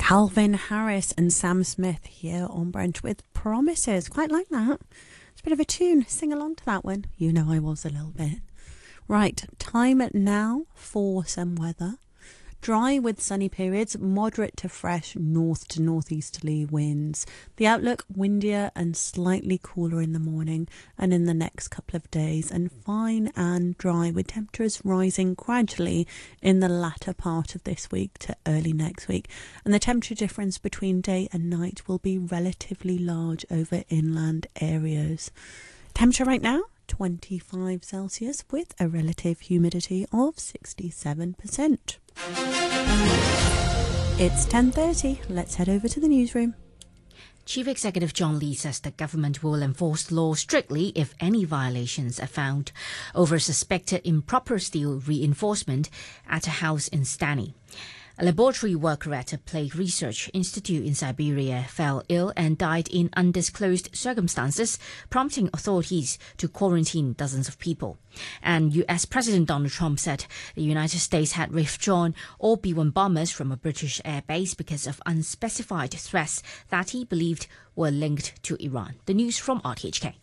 Calvin Harris and Sam Smith here on Brunch with Promises. Quite like that. It's a bit of a tune. Sing along to that one. You know I was a little bit. Right, time now for some weather. Dry with sunny periods, moderate to fresh north to northeasterly winds. The outlook windier and slightly cooler in the morning and in the next couple of days, and fine and dry with temperatures rising gradually in the latter part of this week to early next week. And the temperature difference between day and night will be relatively large over inland areas. Temperature right now, 25 Celsius with a relative humidity of 67%. It's 10:30. Let's head over to the newsroom. Chief Executive John Lee says the government will enforce the law strictly if any violations are found over suspected improper steel reinforcement at a house in Stani. A laboratory worker at a plague research institute in Siberia fell ill and died in undisclosed circumstances, prompting authorities to quarantine dozens of people. And US President Donald Trump said the United States had withdrawn all B-1 bombers from a British airbase because of unspecified threats that he believed were linked to Iran. The news from RTHK.